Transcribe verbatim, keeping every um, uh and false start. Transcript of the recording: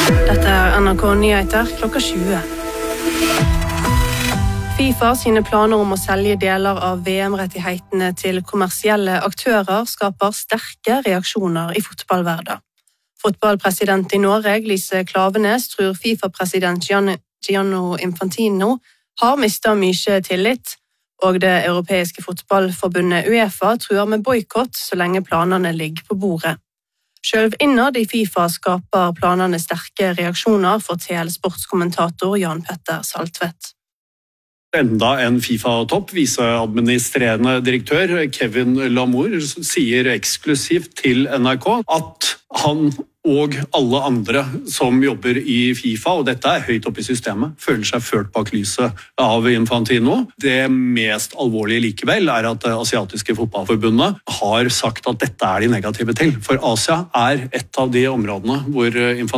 Dette er N R K Nyheter klokka tjue. FIFA sine planer om å selge deler av V M-rettighetene til kommersielle aktører skaper sterke reaksjoner i fotballverden. Fotballpresident i Norge, Lise Klaveness, tror FIFA-president Gianni Infantino har mistet mye tillit, og det europeiske fotballforbundet UEFA truer med boykott så lenge planene ligger på bordet. Selv innad i FIFA skaper planene sterke reaksjoner, forteller sportskommentator Jan Petter Saltvedt. Enda en FIFA-topp, viseadministrerende direktør Kevin Lamour sier eksklusivt til N R K at han og alle andre som jobber i FIFA, og dette er høyt oppe i systemet, føler seg ført bak lyset av Infantino. Det mest alvorlige likevel er at det asiatiske fotballforbundet har sagt at dette er de negative til. For Asia er et av de områdene hvor Infantino